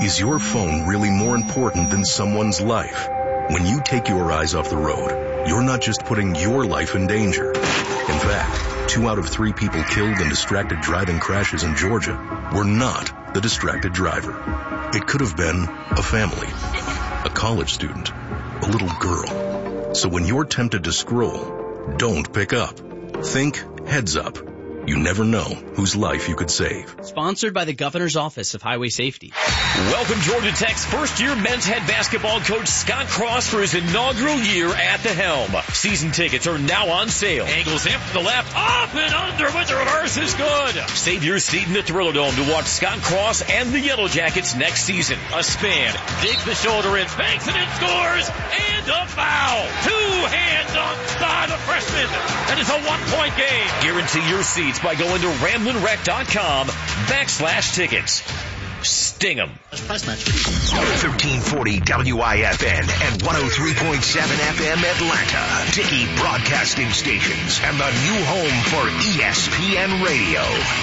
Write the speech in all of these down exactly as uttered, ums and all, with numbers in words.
Is your phone really more important than someone's life? When you take your eyes off the road, you're not just putting your life in danger. In fact, two out of three people killed in distracted driving crashes in Georgia were not the distracted driver. It could have been a family, a college student, a little girl. So when you're tempted to scroll, don't pick up. Think heads up. You never know whose life you could save. Sponsored by the Governor's Office of Highway Safety. Welcome Georgia Tech's first-year men's head basketball coach Scott Cross for his inaugural year at the helm. Season tickets are now on sale. Angles in from the left, up and under with the reverse is good. Save your seat in the Thriller Dome to watch Scott Cross and the Yellow Jackets next season. A span, digs the shoulder in, banks it in, scores, and a foul. Two hands on side of freshman. That is a one-point game. Guarantee your seats by going to ramblinwreck.com backslash tickets. Sting 'em. thirteen forty W I F N and one oh three point seven F M Atlanta. Dickey Broadcasting Stations and the new home for E S P N Radio.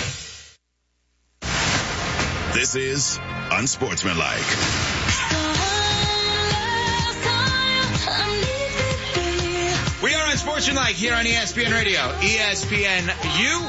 This is Unsportsmanlike. We are Unsportsmanlike here on E S P N Radio. E S P N U.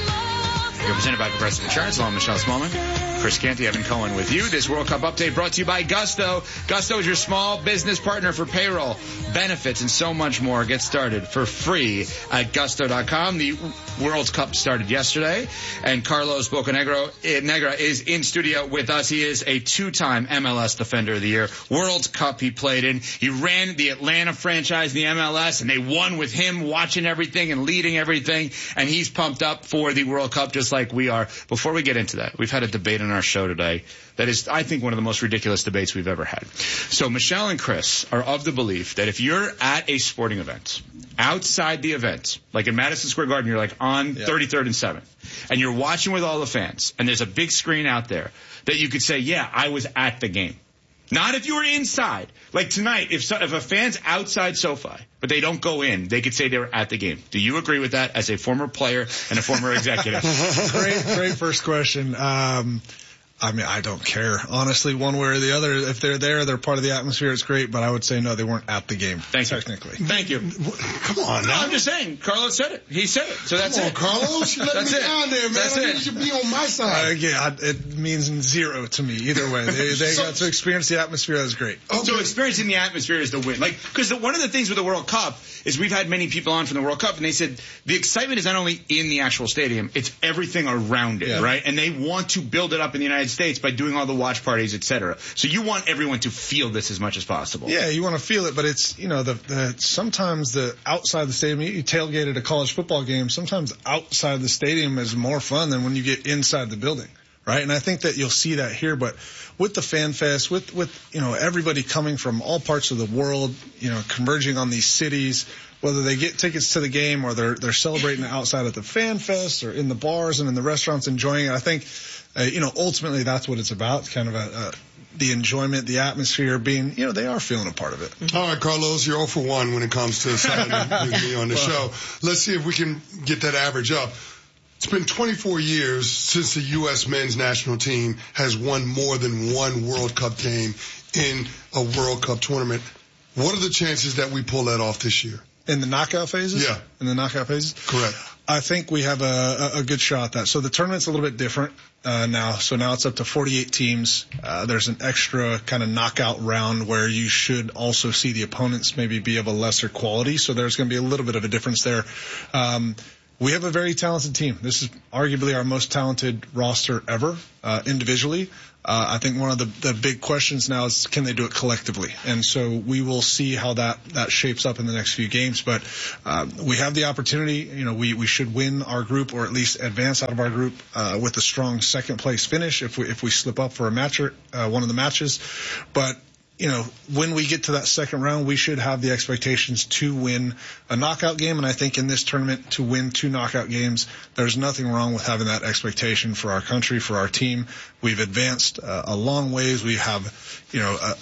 You're presented by Progressive Insurance. Along Michelle Smallman, Chris Canty, Evan Cohen with you. This World Cup update brought to you by Gusto. Gusto is your small business partner for payroll, benefits, and so much more. Get started for free at gusto dot com. The World Cup started yesterday, and Carlos Bocanegra Negra is in studio with us. He is a two-time M L S Defender of the Year. World Cup he played in. He ran the Atlanta franchise in the M L S, and they won with him watching everything and leading everything, and he's pumped up for the World Cup just like we are. Before we get into that, we've had a debate on our show today that is, I think, one of the most ridiculous debates we've ever had. So Michelle and Chris are of the belief that if you're at a sporting event, outside the event, like in Madison Square Garden, you're like on yeah. thirty-third and seventh, and you're watching with all the fans, and there's a big screen out there, that you could say, yeah, I was at the game. Not if you were inside. Like tonight, if so, if a fan's outside SoFi, but they don't go in, they could say they were at the game. Do you agree with that as a former player and a former executive? Great, great first question. Um, I mean, I don't care, honestly, one way or the other. If they're there, they're part of the atmosphere, it's great, but I would say no, they weren't at the game. Thank technically. You. Thank you. Come on no, now. I'm just saying, Carlos said it. He said it. So that's Come on, it. Carlos, you let that's me it. down there, man. That's I it. think you should be on my side. Uh, yeah, it means zero to me, either way. They, they so, got to experience the atmosphere, that's great. Okay. So experiencing the atmosphere is the win. Like, because one of the things with the World Cup is we've had many people on from the World Cup, and they said the excitement is not only in the actual stadium, it's everything around it, yeah. right? And they want to build it up in the United States by doing all the watch parties, et cetera. So you want everyone to feel this as much as possible. Yeah, you want to feel it, but it's, you know, the, the sometimes the outside the stadium, you tailgate at a college football game, sometimes outside the stadium is more fun than when you get inside the building, right? And I think that you'll see that here, but with the Fan Fest, with, with, you know, everybody coming from all parts of the world, you know, converging on these cities, whether they get tickets to the game or they're, they're celebrating outside at the Fan Fest or in the bars and in the restaurants enjoying it. I think, uh, you know, ultimately that's what it's about. It's kind of a, a, the enjoyment, the atmosphere being, you know, they are feeling a part of it. All right, Carlos, you're oh for one when it comes to signing with me on the show. Let's see if we can get that average up. It's been twenty-four years since the U S men's national team has won more than one World Cup game in a World Cup tournament. What are the chances that we pull that off this year? In the knockout phases? Yeah. In the knockout phases? Correct. I think we have a, a good shot at that. So the tournament's a little bit different uh, now. So now it's up to forty-eight teams. Uh, there's an extra kind of knockout round where you should also see the opponents maybe be of a lesser quality. So there's going to be a little bit of a difference there. Um, we have a very talented team. This is arguably our most talented roster ever uh, individually. Uh, I think one of the, the big questions now is, can they do it collectively? And so we will see how that, that shapes up in the next few games. But uh, we have the opportunity. You know, we, we should win our group or at least advance out of our group uh, with a strong second place finish if we if we slip up for a match or uh, one of the matches. But you know, when we get to that second round, we should have the expectations to win a knockout game. And I think in this tournament, to win two knockout games, there's nothing wrong with having that expectation for our country, for our team. We've advanced uh, a long ways. We have, you know, a, a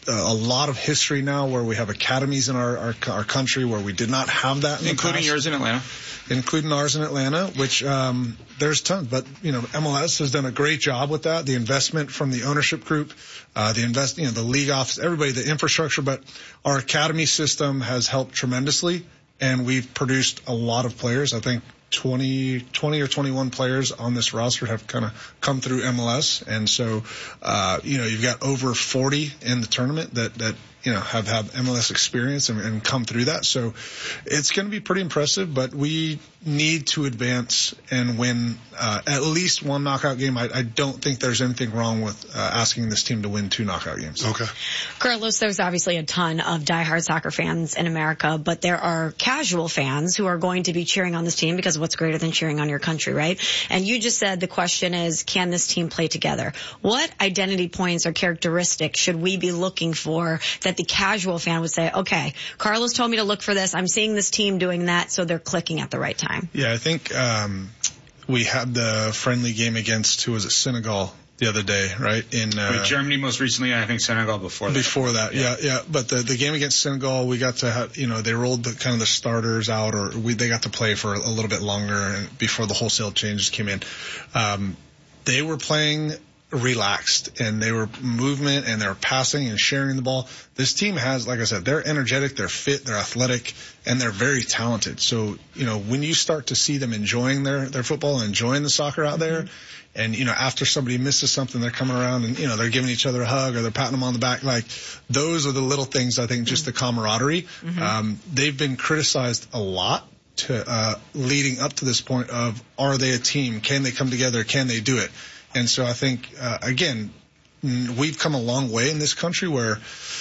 a lot of history now where we have academies in our, our, our country where we did not have that in including the past. yours in Atlanta. Including ours in Atlanta, which um, there's tons. But, you know, M L S has done a great job with that. The investment from the ownership group, uh, the invest, you know, the league office, everybody, the infrastructure. But our academy system has helped tremendously, and we've produced a lot of players. I think twenty, twenty or twenty-one players on this roster have kind of come through M L S. And so, uh, you know, you've got over forty in the tournament that, that, you know, have had M L S experience and, and come through that. So it's going to be pretty impressive, but we need to advance and win uh, at least one knockout game. I, I don't think there's anything wrong with uh, asking this team to win two knockout games. Okay. Carlos, there's obviously a ton of diehard soccer fans in America, but there are casual fans who are going to be cheering on this team because what's greater than cheering on your country, right? And you just said the question is, can this team play together? What identity points or characteristics should we be looking for that the casual fan would say, okay, Carlos told me to look for this. I'm seeing this team doing that, so they're clicking at the right time. Yeah, I think um, we had the friendly game against, who was it, Senegal the other day, right? In uh, With Germany most recently, and I think Senegal before that. Before that, yeah, yeah. yeah. But the the game against Senegal, we got to have, you know, they rolled the kind of the starters out, or we they got to play for a little bit longer and before the wholesale changes came in. Um, they were playing relaxed, and they were movement, and they were passing and sharing the ball. This team has, like I said, they're energetic, they're fit, they're athletic, and they're very talented. So, you know, when you start to see them enjoying their, their football and enjoying the soccer out there, mm-hmm. and, you know, after somebody misses something, they're coming around and, you know, they're giving each other a hug or they're patting them on the back. Like, those are the little things, I think, just the camaraderie. Mm-hmm. Um, they've been criticized a lot to, uh, leading up to this point of, are they a team? Can they come together? Can they do it? And so I think, uh, again, we've come a long way in this country where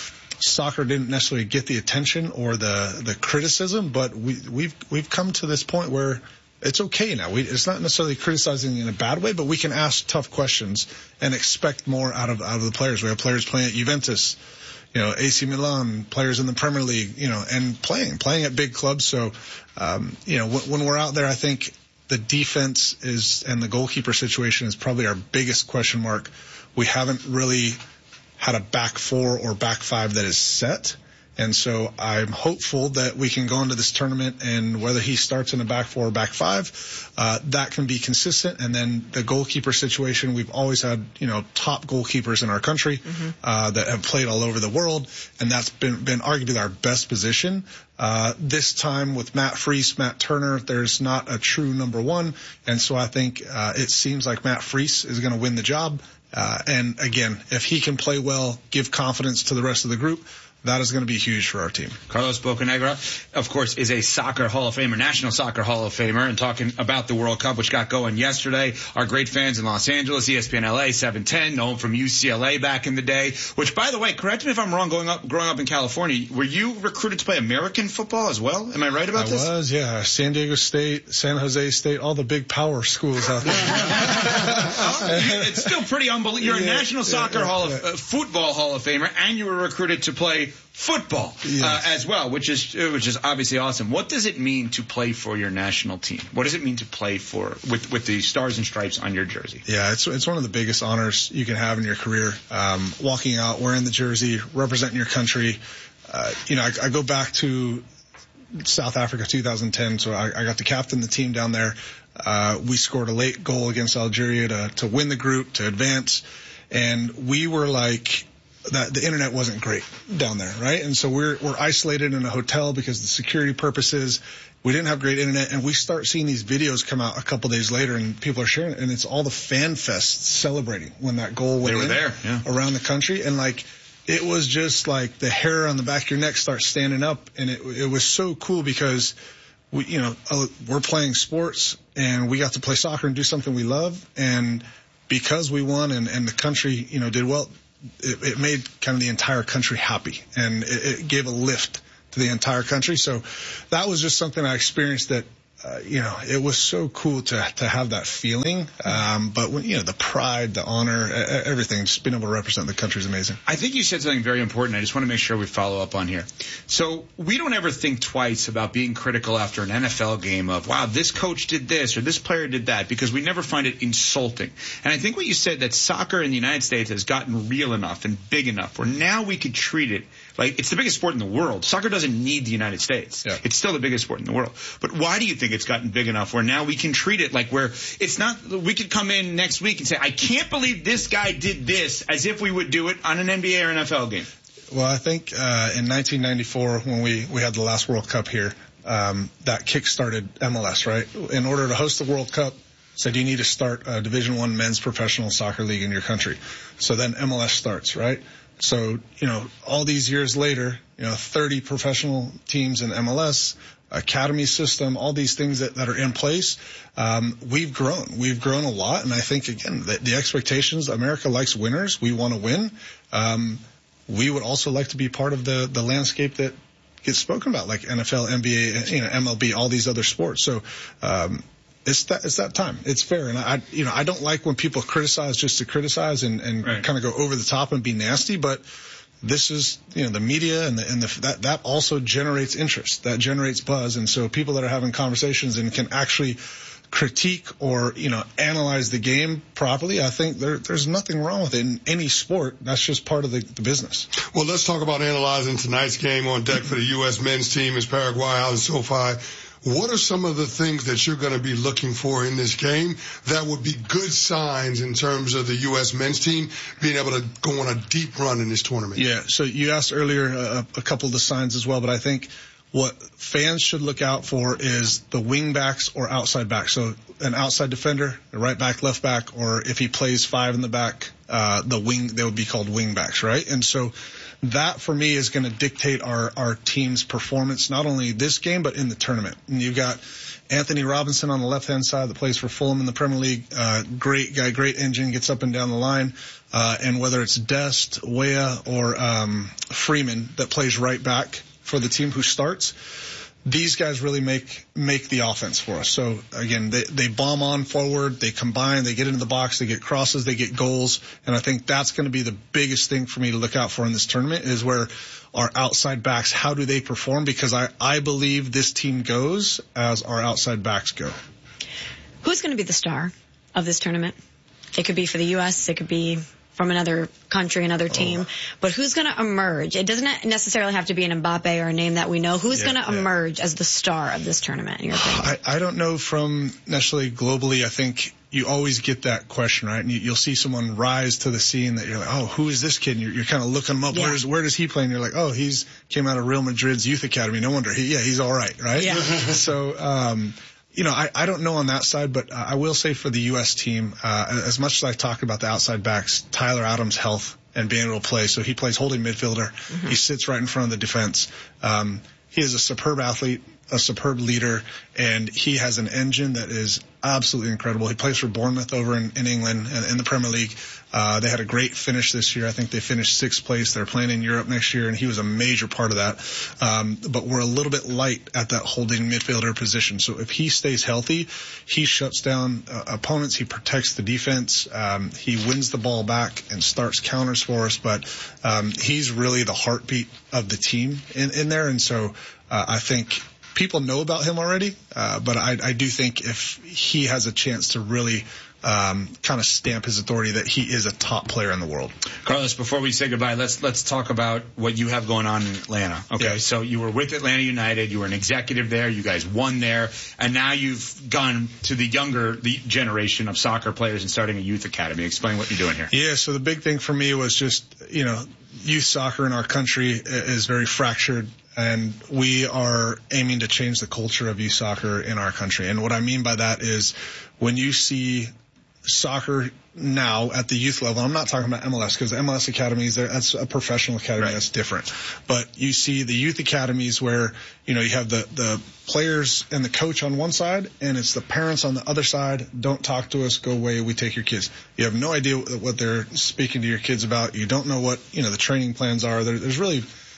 soccer didn't necessarily get the attention or the, the criticism, but we, we've, we've come to this point where it's okay now. We, it's not necessarily criticizing in a bad way, but we can ask tough questions and expect more out of, out of the players. We have players playing at Juventus, you know, A C Milan, players in the Premier League, you know, and playing, playing at big clubs. So, um, you know, when, when we're out there, I think, the defense is, and the goalkeeper situation is probably our biggest question mark. We haven't really had a back four or back five that is set. And so I'm hopeful that we can go into this tournament, and whether he starts in a back four or back five, uh, that can be consistent. And then the goalkeeper situation, we've always had, you know, top goalkeepers in our country, mm-hmm. uh, that have played all over the world. And that's been, been arguably our best position. Uh, this time with Matt Freese, Matt Turner, there's not a true number one. And so I think, uh, it seems like Matt Freese is going to win the job. Uh, and again, if he can play well, give confidence to the rest of the group, that is going to be huge for our team. Carlos Bocanegra, of course, is a soccer Hall of Famer, National Soccer Hall of Famer, and talking about the World Cup, which got going yesterday. Our great fans in Los Angeles, E S P N L A, seven ten, know him from U C L A back in the day, which, by the way, correct me if I'm wrong, growing up, growing up in California, were you recruited to play American football as well? Am I right about I this? I was, yeah. San Diego State, San Jose State, all the big power schools out there. It's still pretty unbelievable. You're a yeah, National Soccer yeah, Hall of, yeah. uh, Football Hall of Famer, and you were recruited to play football yes. uh, as well, which is which is obviously awesome. What does it mean to play for your national team? What does it mean to play for with with the stars and stripes on your jersey? Yeah, it's it's one of the biggest honors you can have in your career. Um, walking out, wearing the jersey, representing your country. Uh, you know, I, I go back to South Africa two thousand ten, so I, I got to captain the team down there. Uh, we scored a late goal against Algeria to to win the group, to advance, and we were like. That the internet wasn't great down there, right? And so we're we're isolated in a hotel because of the security purposes. We didn't have great internet, and we start seeing these videos come out a couple days later, and people are sharing it, and it's all the fan fests celebrating when that goal went they were in there, yeah. around the country, and like it was just like the hair on the back of your neck starts standing up, and it it was so cool because we you know we're playing sports and we got to play soccer and do something we love, and because we won and and the country you know did well. It, it made kind of the entire country happy, and it, it gave a lift to the entire country. So that was just something I experienced that uh, you know, it was so cool to to have that feeling. Um, but when, you know, the pride, the honor, everything, just being able to represent the country is amazing. I think you said something very important. I just want to make sure we follow up on here. So we don't ever think twice about being critical after an N F L game of, wow, this coach did this or this player did that, because we never find it insulting. And I think what you said, that soccer in the United States has gotten real enough and big enough where now we could treat it like it's the biggest sport in the world. Soccer doesn't need the United States. Yeah. It's still the biggest sport in the world. But why do you think it's gotten big enough where now we can treat it like where it's not, we could come in next week and say, I can't believe this guy did this, as if we would do it on an N B A or N F L game? Well, I think uh, in nineteen ninety-four, when we, we had the last World Cup here, um, that kick-started M L S, right? In order to host the World Cup, said you need to start a Division One men's professional soccer league in your country. So then M L S starts, right? So, you know, all these years later, you know, thirty professional teams in M L S, academy system, all these things that, that are in place, um, we've grown. We've grown a lot. And I think, again, the, the expectations, America likes winners. We want to win. Um, we would also like to be part of the, the landscape that gets spoken about, like N F L, N B A, you know, M L B, all these other sports. So, um, It's that, it's that time. It's fair. And I, you know, I don't like when people criticize just to criticize and, and right. kind of go over the top and be nasty, but this is, you know, the media and the, and the, that, that also generates interest. That generates buzz. And so people that are having conversations and can actually critique or, you know, analyze the game properly, I think there, there's nothing wrong with it in any sport. That's just part of the, the business. Well, let's talk about analyzing tonight's game. On deck for the U S men's team is Paraguay out in SoFi. What are some of the things that you're going to be looking for in this game that would be good signs in terms of the U S men's team being able to go on a deep run in this tournament? Yeah, so you asked earlier uh, a couple of the signs as well, but I think what fans should look out for is the wing backs or outside backs. So an outside defender, a right back, left back, or if he plays five in the back, uh, the wing, they would be called wing backs, right? And so that for me is going to dictate our, our team's performance, not only this game, but in the tournament. And you've got Anthony Robinson on the left-hand side that plays for Fulham in the Premier League. Uh, great guy, great engine, gets up and down the line. Uh, and whether it's Dest, Weah, or um, Freeman that plays right back for the team who starts, these guys really make make the offense for us. So, again, they, they bomb on forward, they combine, they get into the box, they get crosses, they get goals, and I think that's going to be the biggest thing for me to look out for in this tournament is where our outside backs, how do they perform? Because I, I believe this team goes as our outside backs go. Who's going to be the star of this tournament? It could be for the U S, it could be from another country, another team. Oh. But who's going to emerge? It doesn't necessarily have to be an Mbappe or a name that we know. Who's yeah, going to yeah. emerge as the star of this tournament, in your opinion? I, I don't know from necessarily globally. I think you always get that question, right? And you, you'll see someone rise to the scene that you're like, oh, who is this kid? And you're, you're kind of looking him up. Yeah. Where's, where does he play? And you're like, oh, he's came out of Real Madrid's youth academy. No wonder. He, yeah, he's all right, right? Yeah. so, um, You know, I, I don't know on that side, but uh, I will say for the U S team, uh, as much as I talk about the outside backs, Tyler Adams' health and being able to play. So he plays holding midfielder. Mm-hmm. He sits right in front of the defense. Um, he is a superb athlete, a superb leader, and he has an engine that is absolutely incredible. He plays for Bournemouth over in, in England and in the Premier League. Uh, they had a great finish this year. I think they finished sixth place. They're playing in Europe next year, and he was a major part of that. Um, but we're a little bit light at that holding midfielder position. So if he stays healthy, he shuts down uh, opponents. He protects the defense. Um, he wins the ball back and starts counters for us. But um, he's really the heartbeat of the team in, in there. And so uh, I think people know about him already, uh, but I, I do think if he has a chance to really um, kind of stamp his authority that he is a top player in the world. Carlos, before we say goodbye, let's let's talk about what you have going on in Atlanta. Okay, yeah. So you were with Atlanta United, you were an executive there, you guys won there, and now you've gone to the younger the generation of soccer players and starting a youth academy. Explain what you're doing here. Yeah, so the big thing for me was just, you know, youth soccer in our country is very fractured. And we are aiming to change the culture of youth soccer in our country. And what I mean by that is when you see soccer now at the youth level, I'm not talking about M L S because M L S academies, that's a professional academy, right. That's different. But you see the youth academies where, you know, you have the, the players and the coach on one side and it's the parents on the other side. Don't talk to us, go away, we take your kids. You have no idea what they're speaking to your kids about. You don't know what, you know, the training plans are. There, there's really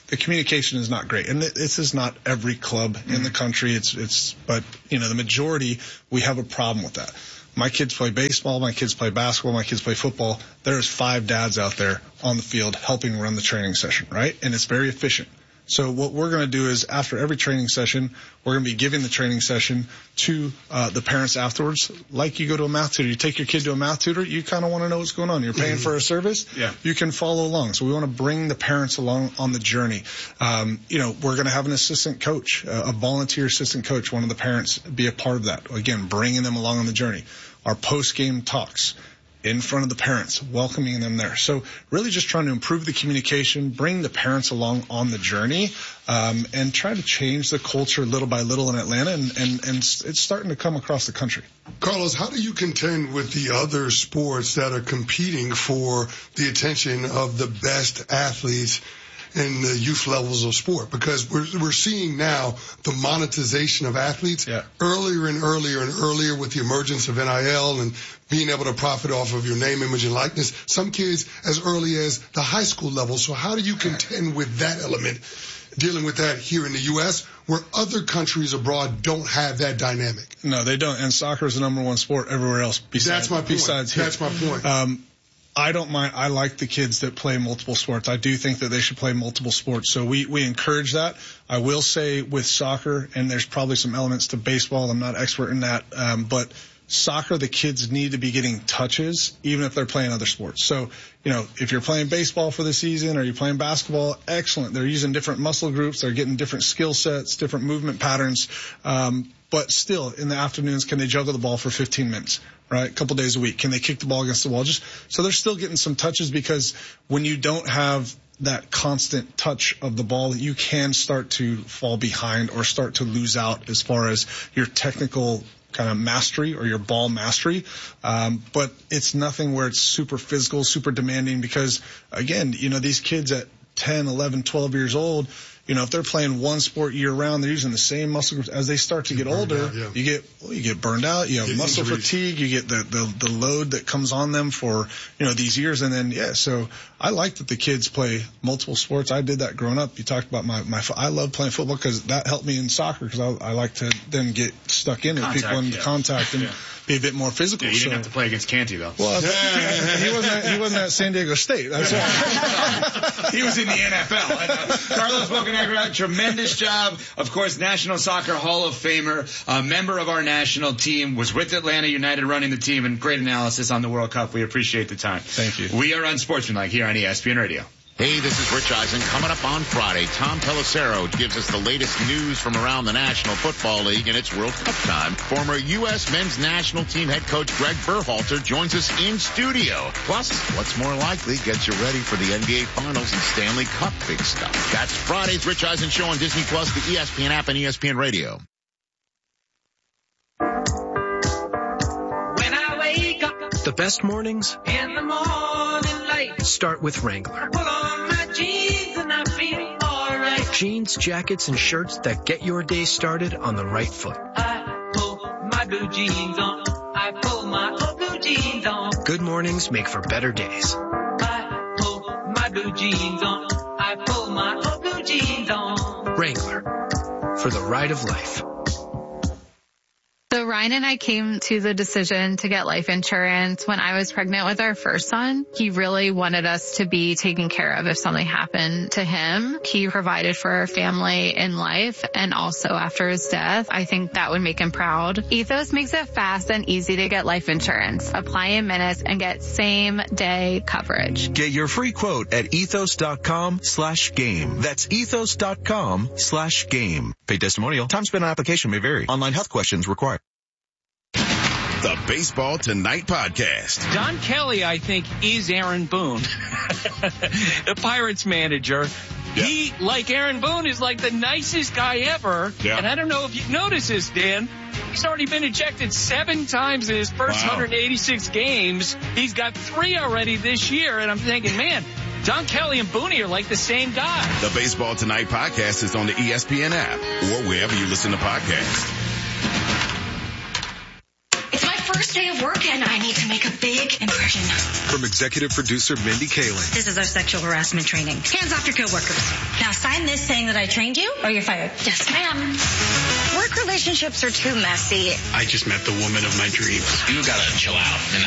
the communication is not great. And this is not every club mm-hmm. in the country. It's, it's, but, you know, the majority, we have a problem with that. My kids play baseball, my kids play basketball, my kids play football. There's five dads out there on the field helping run the training session, right? And it's very efficient. So what we're going to do is after every training session, we're going to be giving the training session to uh, the parents afterwards. Like you go to a math tutor, you take your kid to a math tutor, you kind of want to know what's going on. You're paying for a service. Yeah. You can follow along. So we want to bring the parents along on the journey. Um, you know, we're going to have an assistant coach, uh, a volunteer assistant coach, one of the parents be a part of that. Again, bringing them along on the journey. Our post-game talks in front of the parents, welcoming them there. So really just trying to improve the communication, bring the parents along on the journey, um, and try to change the culture little by little in Atlanta, and, and, and it's starting to come across the country. Carlos, how do you contend with the other sports that are competing for the attention of the best athletes in the youth levels of sport? Because we're we're seeing now the monetization of athletes yeah. earlier and earlier and earlier with the emergence of N I L and being able to profit off of your name, image, and likeness. Some kids as early as the high school level. So how do you contend with that element, dealing with that here in the U S, where other countries abroad don't have that dynamic? No, they don't. And soccer is the number one sport everywhere else besides, That's my point. besides here. That's my point. Um, I don't mind. I like the kids that play multiple sports. I do think that they should play multiple sports. So we, we encourage that. I will say with soccer, and there's probably some elements to baseball. I'm not expert in that. Um, but soccer, the kids need to be getting touches, even if they're playing other sports. So, you know, if you're playing baseball for the season or you're playing basketball, excellent. They're using different muscle groups. They're getting different skill sets, different movement patterns. Um, but still, in the afternoons, can they juggle the ball for fifteen minutes? Right, a couple days a week. Can they kick the ball against the wall? Just so they're still getting some touches, because when you don't have that constant touch of the ball, you can start to fall behind or start to lose out as far as your technical kind of mastery or your ball mastery. Um, but it's nothing where it's super physical, super demanding, because again, you know, these kids at ten, eleven, twelve years old, you know, if they're playing one sport year round, they're using the same muscle groups. As they start to get older, out, yeah. you get well, you get burned out. You have get muscle injuries. fatigue. You get the, the the load that comes on them for, you know, these years. And then yeah, so I like that the kids play multiple sports. I did that growing up. You talked about my my. I love playing football because that helped me in soccer, because I, I like to then get stuck in with people and yeah. contact and. Yeah. Be a bit more physical. Yeah, you didn't so. have to play against Canty though. Well, he wasn't. At, he wasn't at San Diego State. That's right. He was in the N F L. And, uh, Carlos Bocanegra, tremendous job. Of course, National Soccer Hall of Famer, a member of our national team, was with Atlanta United running the team, and great analysis on the World Cup. We appreciate the time. Thank you. We are Unsportsmanlike here on E S P N Radio. Hey, this is Rich Eisen. Coming up on Friday, Tom Pelissero gives us the latest news from around the National Football League and its World Cup time. Former U S men's national team head coach Greg Berhalter joins us in studio. Plus, what's more likely gets you ready for the N B A Finals and Stanley Cup big stuff. That's Friday's Rich Eisen Show on Disney Plus, the E S P N app, and E S P N Radio. When I wake up, the best mornings in the morning light start with Wrangler. Pull on my jeans and I feel all right. Jeans, jackets, and shirts that get your day started on the right foot. I pull my blue jeans on. I pull my old blue jeans on. Good mornings make for better days. I pull my blue jeans on. I pull my old blue jeans on. Wrangler, for the ride of life. So Ryan and I came to the decision to get life insurance when I was pregnant with our first son. He really wanted us to be taken care of if something happened to him. He provided for our family in life and also after his death. I think that would make him proud. Ethos makes it fast and easy to get life insurance. Apply in minutes and get same day coverage. Get your free quote at ethos.com slash game. That's ethos.com slash game. Paid testimonial. Time spent on application may vary. Online health questions required. The Baseball Tonight podcast. Don Kelly, I think, is Aaron Boone, the Pirates manager. Yeah. He, like Aaron Boone, is like the nicest guy ever. Yeah. And I don't know if you notice this, Dan. He's already been ejected seven times in his first wow. one hundred eighty-six games. He's got three already this year. And I'm thinking, man, Don Kelly and Booney are like the same guy. The Baseball Tonight podcast is on the E S P N app or wherever you listen to podcasts. first day of work and I need to make a big impression. From executive producer Mindy Kaling. This is our sexual harassment training. Hands off your coworkers. Now sign this saying that I trained you or you're fired. Yes, ma'am. Work relationships are too messy. I just met the woman of my dreams. You gotta chill out. And